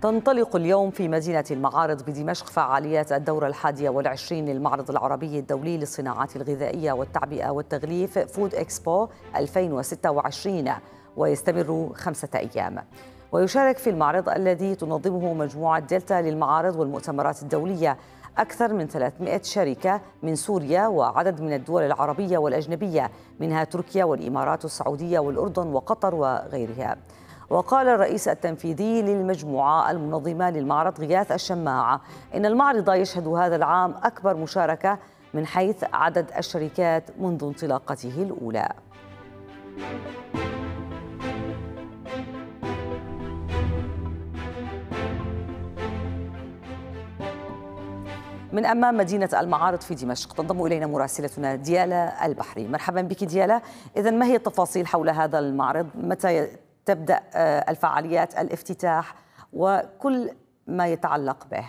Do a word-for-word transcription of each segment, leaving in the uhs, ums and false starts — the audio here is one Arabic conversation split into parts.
تنطلق اليوم في مدينة المعارض بدمشق فعاليات الدورة الحادية والعشرين للمعرض العربي الدولي للصناعات الغذائية والتعبئة والتغليف فود إكسبو ألفين وستة وعشرين، ويستمر خمسة أيام. ويشارك في المعرض الذي تنظمه مجموعة دلتا للمعارض والمؤتمرات الدولية أكثر من ثلاثمائة شركة من سوريا وعدد من الدول العربية والأجنبية، منها تركيا والإمارات السعودية والأردن وقطر وغيرها. وقال الرئيس التنفيذي للمجموعة المنظمة للمعرض غياث الشماع إن المعرض يشهد هذا العام أكبر مشاركة من حيث عدد الشركات منذ انطلاقته الأولى. من أمام مدينة المعارض في دمشق تنضم إلينا مراسلتنا ديالا البحري. مرحبا بك ديالا. إذن ما هي التفاصيل حول هذا المعرض؟ متى تبدأ الفعاليات، الافتتاح وكل ما يتعلق به؟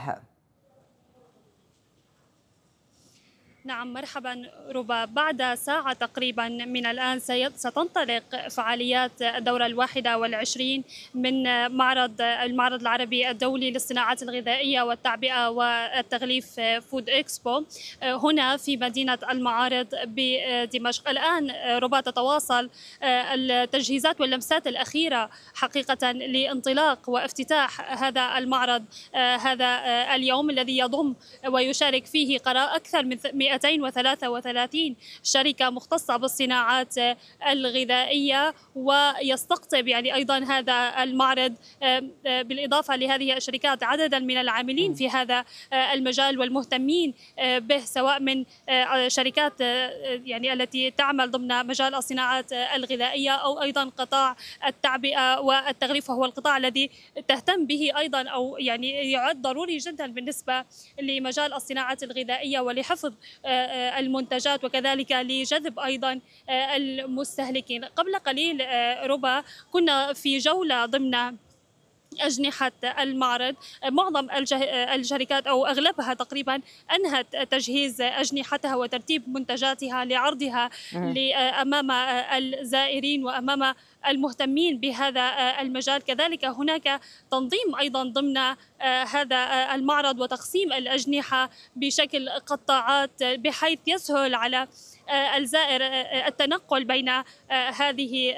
نعم، مرحبا ربا. بعد ساعة تقريبا من الآن ستنطلق فعاليات الدورة الواحدة والعشرين من معرض المعرض العربي الدولي للصناعات الغذائية والتعبئة والتغليف فود إكسبو هنا في مدينة المعارض بدمشق. الآن ربا تتواصل التجهيزات واللمسات الأخيرة حقيقة لانطلاق وافتتاح هذا المعرض هذا اليوم الذي يضم ويشارك فيه قراء أكثر من مئتين وثلاثة وثلاثين شركة مختصة بالصناعات الغذائية، ويستقطب يعني أيضا هذا المعرض بالإضافة لهذه الشركات عددا من العاملين في هذا المجال والمهتمين به، سواء من شركات يعني التي تعمل ضمن مجال الصناعات الغذائية أو أيضا قطاع التعبئة والتغليف، وهو القطاع الذي تهتم به أيضا أو يعني يعد ضروري جدا بالنسبة لمجال الصناعات الغذائية ولحفظ المنتجات وكذلك لجذب أيضا المستهلكين. قبل قليل ربا كنا في جولة ضمن أجنحة المعرض، معظم الشركات أو أغلبها تقريبا أنهت تجهيز أجنحتها وترتيب منتجاتها لعرضها أمام الزائرين وأمام المهتمين بهذا المجال. كذلك هناك تنظيم أيضا ضمن هذا المعرض وتقسيم الأجنحة بشكل قطاعات بحيث يسهل على الزائر التنقل بين هذه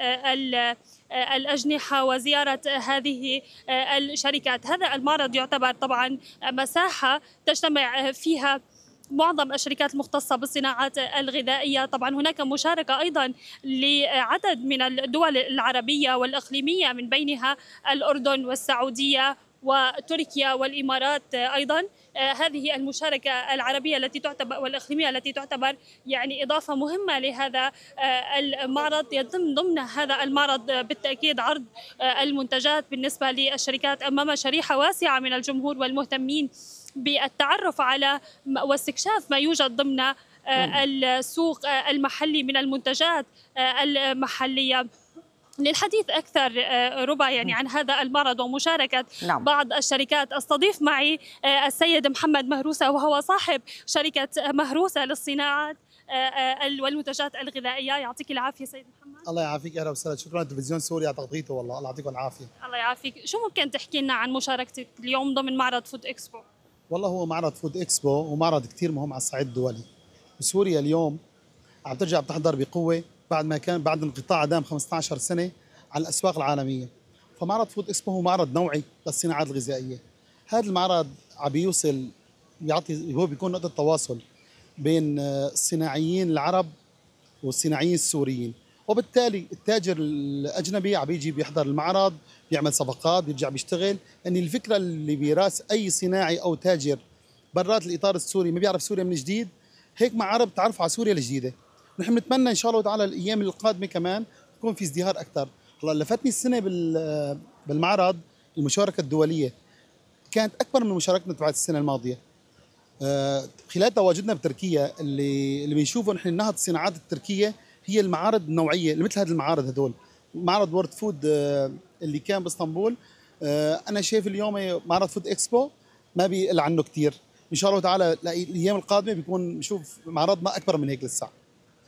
الأجنحة وزيارة هذه الشركات. هذا المعرض يعتبر طبعا مساحة تجتمع فيها معظم الشركات المختصة بالصناعات الغذائية. طبعا هناك مشاركة أيضا لعدد من الدول العربية والإقليمية من بينها الأردن والسعودية وتركيا والإمارات أيضا. هذه المشاركة العربية التي تعتبر والإقليمية التي تعتبر يعني إضافة مهمة لهذا المعرض. يتم ضمن هذا المعرض بالتأكيد عرض المنتجات بالنسبة للشركات أمام شريحة واسعة من الجمهور والمهتمين بالتعرف على واستكشاف ما يوجد ضمن السوق المحلي من المنتجات المحلية. للحديث أكثر ربا يعني عن هذا المعرض ومشاركة نعم. بعض الشركات، أستضيف معي السيد محمد مهروسة وهو صاحب شركة مهروسة للصناعات والمنتجات الغذائية. يعطيك العافية سيد محمد. الله يعافيك، أهلا وسهلا. شكرا لتلفزيون سوريا على تغطيته، والله الله يعطيكم العافية. الله يعافيك. شو ممكن تحكي لنا عن مشاركتك اليوم ضمن معرض فود إكسبو؟ والله هو معرض فود إكسبو ومعرض كثير مهم على الصعيد الدولي. سوريا اليوم عم ترجع بتحضر بقوة بعد ما كان بعد انقطاع دام خمسة عشر سنة على الأسواق العالمية. فمعرض فود إكسبو هو معرض نوعي للصناعات الغذائية. هذا المعرض عم بيوصل بيعطي هو بيكون نقطة تواصل بين الصناعيين العرب والصناعيين السوريين، وبالتالي التاجر الأجنبي عم بيجي بيحضر المعرض، بيعمل صفقات، بيرجع بيشتغل. يعني الفكرة اللي براس أي صناعي أو تاجر برات الإطار السوري ما بيعرف سوريا من جديد، هيك معرض تعرفوا على سوريا الجديدة. نحن بنتمنى إن شاء الله تعالى الأيام القادمة كمان يكون في ازدهار أكثر. هلا لفتني السنة بالمعرض المشاركة الدولية كانت أكبر من مشاركتنا تبعت السنة الماضية. خلال تواجدنا بتركيا اللي اللي بنشوفه نحن نهض الصناعات التركية هي المعارض النوعية اللي مثل هذه المعارض هدول. معرض وورد فود اللي كان باسطنبول، أنا شايف اليوم معرض فود إكسبو ما بيقل عنه كثير. إن شاء الله تعالى الأيام القادمة بيكون نشوف معرضنا أكبر من هيك لسه.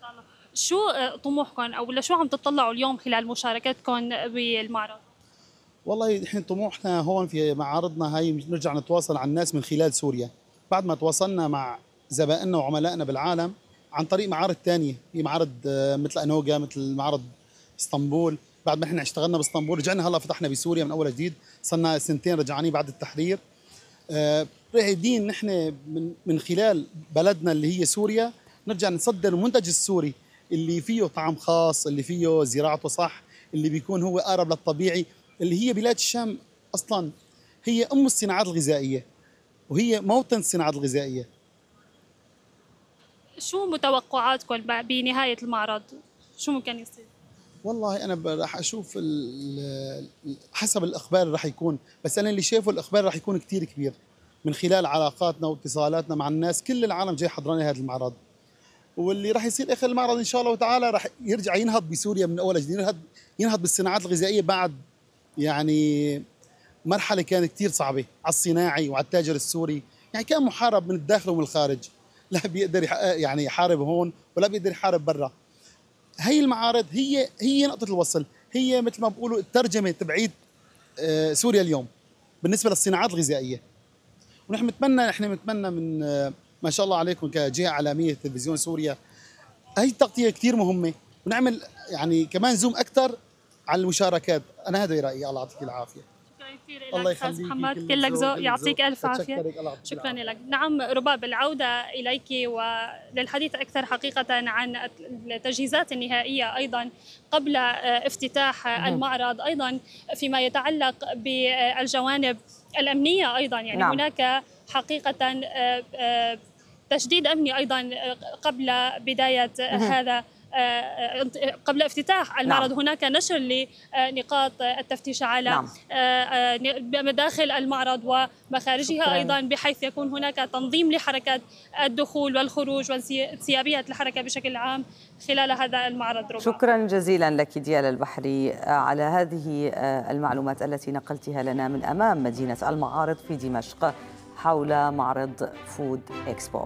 شو طموحكم او لشو عم تطلعوا اليوم خلال مشاركتكم بالمعرض؟ والله الحين طموحنا هون في معارضنا هاي نرجع نتواصل مع الناس من خلال سوريا، بعد ما تواصلنا مع زبائننا وعملائنا بالعالم عن طريق معارض ثانيه، في معارض مثل انوغا، مثل معرض اسطنبول. بعد ما احنا اشتغلنا باسطنبول رجعنا هلا فتحنا بسوريا من اول جديد، صرنا سنتين رجعانين بعد التحرير. آه رايدين نحن من من خلال بلدنا اللي هي سوريا نرجع نصدر المنتج السوري اللي فيه طعم خاص، اللي فيه زراعته صح، اللي بيكون هو اقرب للطبيعي، اللي هي بلاد الشام اصلا هي ام الصناعات الغذائيه وهي موطن الصناعات الغذائيه. شو متوقعاتكم بنهايه المعرض؟ شو ممكن يصير؟ والله انا راح اشوف حسب الاقبال اللي راح يكون، بس انا اللي شايفه الاقبال راح يكون كثير كبير من خلال علاقاتنا واتصالاتنا مع الناس. كل العالم جاي حضراني هذا المعرض، واللي راح يصير اخر المعرض ان شاء الله تعالى راح يرجع ينهض بسوريا من اول جديد، ينهض ينهض بالصناعات الغذائيه بعد يعني مرحله كانت كثير صعبه على الصناعي وعلى التاجر السوري، يعني كان محارب من الداخل ومن الخارج، لا بيقدر يعني يحارب هون ولا بيقدر يحارب برا. هي المعارض هي هي نقطه الوصل، هي مثل ما بقولوا الترجمه تبعيد سوريا اليوم بالنسبه للصناعات الغذائيه. ونحن نتمنى نحن نتمنى من ما شاء الله عليكم كجهه اعلاميه تلفزيون سوريا، هي التغطيه كثير مهمه، ونعمل يعني كمان زوم اكثر على المشاركات. انا هذا رايي، الله يعطيك العافيه. شكرا كثير لك استاذ محمد، كلك ذوق، يعطيك الف عافيه. شكرا لك. نعم رباب، العوده اليك وللحديث اكثر حقيقه عن التجهيزات النهائيه ايضا قبل افتتاح المعرض، ايضا فيما يتعلق بالجوانب الامنيه ايضا، يعني نعم. هناك حقيقه تشديد امني ايضا قبل بدايه هذا قبل افتتاح المعرض. نعم. هناك نشر لنقاط التفتيش على نعم. مداخل المعرض ومخارجها. شكرا. أيضا بحيث يكون هناك تنظيم لحركة الدخول والخروج وانسيابية الحركة بشكل عام خلال هذا المعرض. ربع. شكرا جزيلا لك ديال البحري على هذه المعلومات التي نقلتها لنا من أمام مدينة المعارض في دمشق حول معرض فود إكسبو.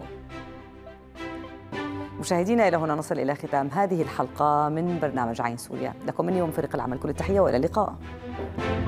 مشاهدينا، إلى هنا نصل إلى ختام هذه الحلقة من برنامج عين سوريا. لكم مني ومن فريق العمل كل التحية وإلى اللقاء.